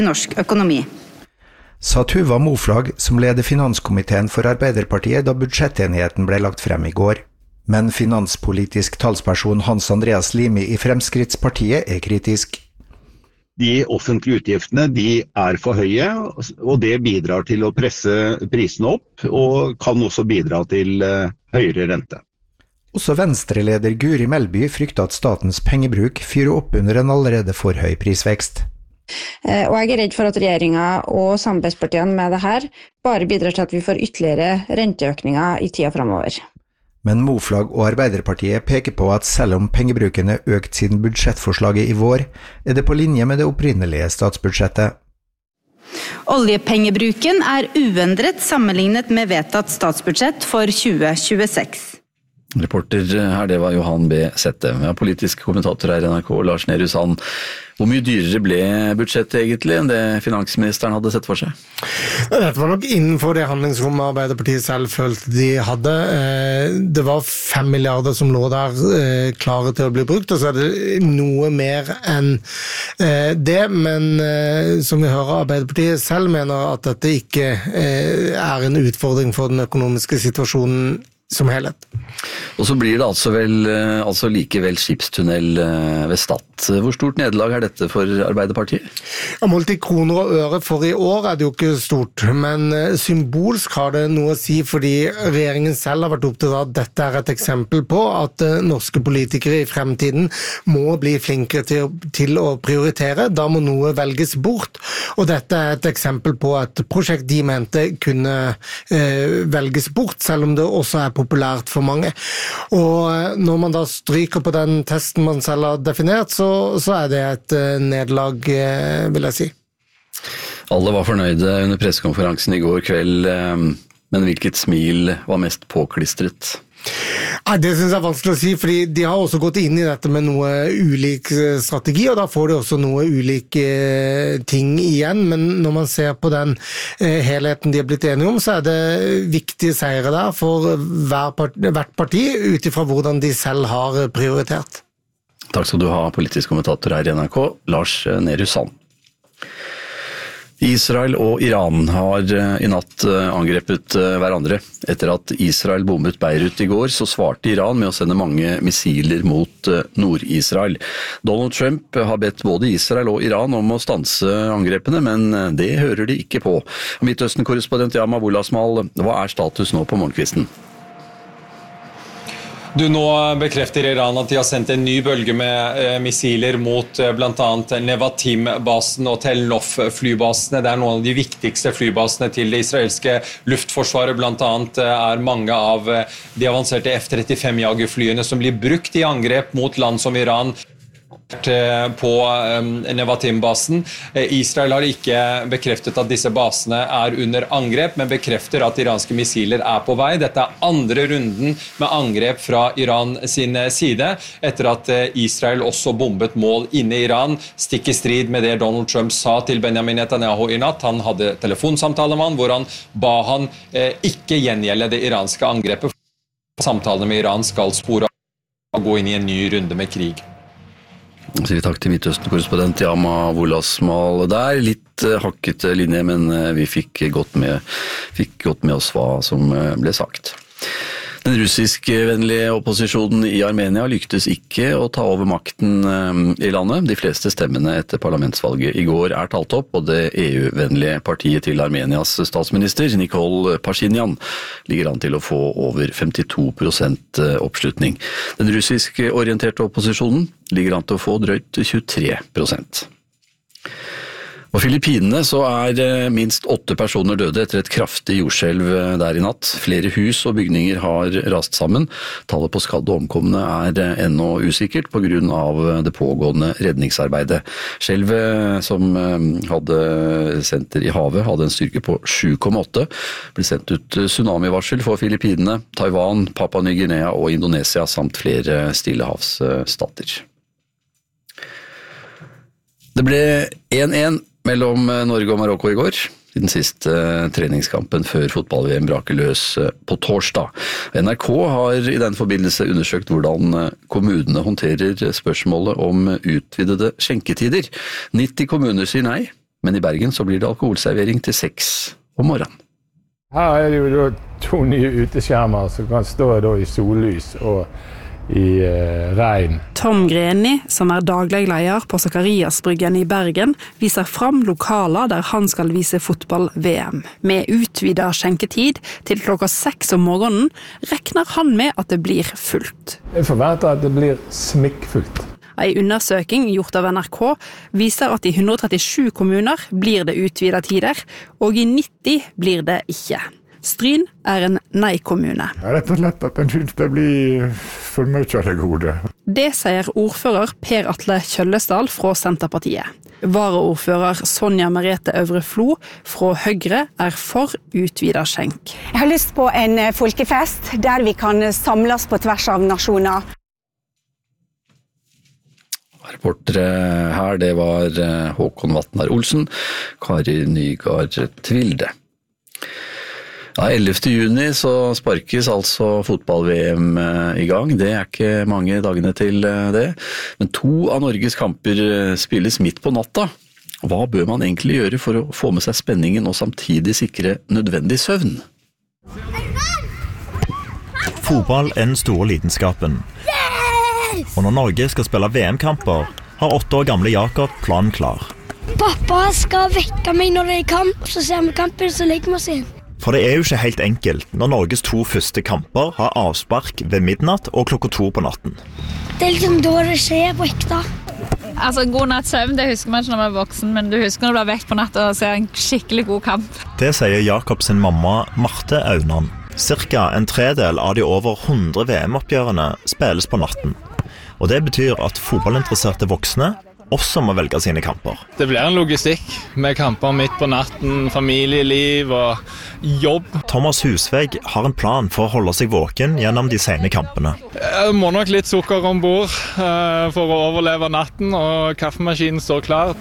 norsk økonomi. Sa Tuva Moflag, som leder finanskomiteen for Arbeiderpartiet da budsjettenigheten ble lagt frem i går. Men finanspolitisk talsperson Hans Andreas Limi i Fremskrittspartiet er kritisk. De offentlige utgiftene de for høye, og det bidrar til å presse prisene opp, og kan også bidra til høyere rente. Også Venstre-leder Guri Melby frykter at statens pengebruk fyrer opp under en allerede for høy prisvekst. Og jeg redd for at regjeringen og samarbeidspartiene med det her bare bidrar til at vi får ytterligere renteøkninger i tida fremover. Men Moflag og Arbeiderpartiet peker på at selv om pengebruken er økt siden budsjettforslaget i vår, er det på linje med det opprinnelige statsbudsjettet. Oljepengebruken er uendret sammenlignet med vedtatt statsbudsjett for 2026. Reporter her, det var Johan B. Sette. Ja, politisk kommentator her i NRK, Lars Nehru Sand. Hvor mye dyrere ble budsjettet egentlig enn det finansministeren hadde sett for seg? Dette var nok innenfor det handlingsrommet Arbeiderpartiet selv følte de hadde. Det var 5 milliarder som lå der klare til å bli brukt, og så er det noe mer enn det, men som vi hører, Arbeiderpartiet selv mener at dette ikke er en utfordring for den økonomiske situasjonen som helhet. Og så blir det altså likevel skipstunnel ved Stad. Hvor stort nederlag er dette for Arbeiderpartiet? Ja, målt i kroner og øre for i år er det jo ikke stort, men symbolsk har det noe å si fordi regjeringen selv har vært opptatt av at dette er et eksempel på at norske politikere i fremtiden må bli flinkere til å prioritere. Da må noe velges bort, og dette er et eksempel på et prosjekt de mente kunne velges bort, selv om det også er populært for mange. Og når man da stryker på den testen man selv har definert, så er det et nederlag, vil jeg si. Alle var fornøyde under pressekonferansen i går kveld, men hvilket smil var mest påklistret? Det synes jeg er vanskelig å si, fordi de har også gått inn i dette med noe ulik strategi, og da får de også noe ulike ting igjen, men når man ser på den helheten de har blitt enige om, så er det viktige seire der for hvert parti, utifra hvordan de selv har prioritert. Takk skal du ha, politisk kommentator her i NRK, Lars Nehru Sand. Israel og Iran har i natt angrepet hverandre. Etter at Israel bombet Beirut i går, så svarte Iran med å sende mange missiler mot Nord-Israel. Donald Trump har bedt både Israel og Iran om å stanse angrepene, men det hører de ikke på. Midtøsten-korrespondent Yama Wolasmal, hva er status nå på morgenkvisten? Nå bekrefter Iran at de har sendt en ny bølge med missiler mot blant annet Nevatim-basen og Tel Nof-flybasene. Det er noen av de viktigste flybasene til det israelske luftforsvaret. Blant annet er mange av de avanserte F-35-jagerflyene som blir brukt i angrep mot land som Iran på Nevatim-basen. Israel har ikke bekreftet at disse basene er under angrep, men bekrefter at iranske missiler er på vei. Dette er andre runden med angrep fra Iran sin side, etter at Israel også bombet mål inne i Iran, stikk i strid med det Donald Trump sa til Benjamin Netanyahu i natt. Han hadde telefonsamtale med han, hvor han ba han ikke gjengjelde det iranske angrepet. Samtalene med Iran skal spore og gå inn i en ny runde med krig. Så sier vi takk til Midtøsten-korrespondent Yama Wolasmal der. Litt hakket linje, men vi fikk godt med oss hva som ble sagt. Den russiskvennlige opposisjonen i Armenia lyktes ikke å ta over makten i landet. De fleste stemmene etter parlamentsvalget i går er talt opp, og det EU-vennlige partiet til Armenias statsminister, Nikol Pashinyan, ligger an til å få over 52% oppslutning. Den russisk-orienterte opposisjonen ligger an til å få drøyt 23%. På Filippinene så er minst 8 personer døde etter et kraftig jordskjelv der i natt. Flere hus og bygninger har rast sammen. Tallet på skadde og omkomne er ennå usikkert på grunn av det pågående redningsarbeidet. Skjelvet som hadde senter i havet hadde en styrke på 7,8. Ble sendt ut tsunamivarsel for Filippinene, Taiwan, Papua Ny-Guinea og Indonesia samt flere stillehavsstater. Det ble 1-1 mellom Norge og Marokko i går, i den siste treningskampen før fotball-VM braker løs på torsdag. NRK har i den forbindelse undersøkt hvordan kommunene håndterer spørsmålet om utvidede skjenketider. 90 kommuner sier nei, men i Bergen så blir det alkoholservering til 6 om morgenen. Her det jo da 2 nye uteskjermer som kan stå da i sollys og i regn. Tom Greni, som daglig leder på Zakariasbryggen i Bergen, viser fram lokaler der han skal vise fotball-VM. Med utvidet skjenketid til klokka 6 om morgenen, rekner han med at det blir fullt. Jeg forventer at det blir smikkfullt. En undersøking gjort av NRK viser at i 137 kommuner blir det utvidet tider, og i 90 blir det ikke. Stryn en nei-kommune. Rett og slett at den synes det blir for mye av det gode. Det sier ordfører Per Atle Kjøllesdal fra Senterpartiet. Varaordfører Sonja Merete Øvre Flo fra Høyre for utvidet skjenk. Jeg har lyst på en folkefest der vi kan samles på tvers av nasjoner. Reportere her, det var Håkon Vatnar Olsen, Kari Nygaard Tvilde. Ja, 11. juni så sparkes altså fotball-VM i gang. Det ikke mange dagene til det. Men 2 av Norges kamper spilles midt på natta. Hva bør man egentlig gjøre for å få med seg spenningen og samtidig sikre nødvendig søvn? Fotball den store lidenskapen. Og når Norge skal spille VM-kamper, har 8 år gamle Jakob planen klar. Pappa skal vekke meg når det kamp, så ser vi kampen, så legger vi oss inn. For det jo ikke helt enkelt når Norges 2 første kamper har avspark ved midnatt og klokka 2 på natten. Det liksom da det skjer på ekte. Altså, god natts søvn, det husker man ikke når man voksen, men du husker når du blir vekk på natt og ser en skikkelig god kamp. Det sier Jakob sin mamma Marte Aunan. Cirka en tredel av de over 100 VM-oppgjørene spilles på natten. Og det betyr at fotballinteresserte voksne også må velge sine kamper. Det blir en logistikk med kamper midt på natten, familieliv og jobb. Thomas Husveg har en plan for å holde seg våken gjennom de sene kampene. Jeg må nok litt sukker om bord for å overleve natten, og kaffemaskinen står klar.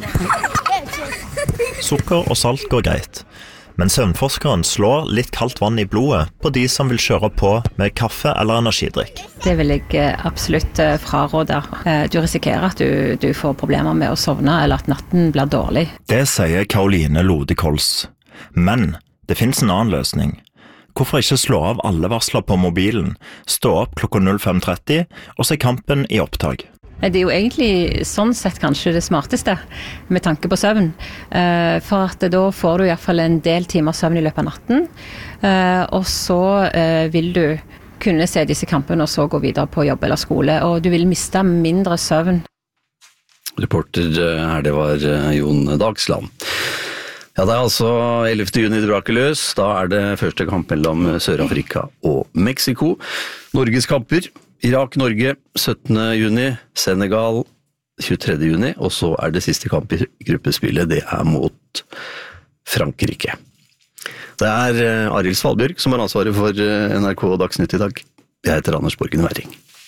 Sukker og salt går greit. Men søvnforskeren slår litt kaldt vann i blodet på de som vil kjøre på med kaffe eller energidrikk. Det vil jeg absolutt fraråde. Du risikerer at du får problemer med å sovne, eller at natten blir dårlig. Det sier Karoline Lode Kols. Men det finnes en annen løsning. Hvorfor ikke slå av alle varsler på mobilen, stå opp klokka 05:30 og se kampen i opptak? Det jo egentlig sånn sett kanskje det smarteste med tanke på søvn. For at da får du i hvert fall en del timer søvn i løpet av natten. Og så vil du kunne se disse kampene og så gå videre på jobb eller skole. Og du vil miste mindre søvn. Reporter her, det var Jon Dagsland. Ja, det altså 11. juni draket løs. Da det første kamp mellom Sør-Afrika og Mexico. Norges kamper. Irak-Norge 17. juni, Senegal 23. juni, og så det siste kamp i gruppespillet, det mot Frankrike. Det Arild Svalbjørg som har ansvaret for NRK Dagsnytt i dag. Jeg heter Anders Borgen Werring.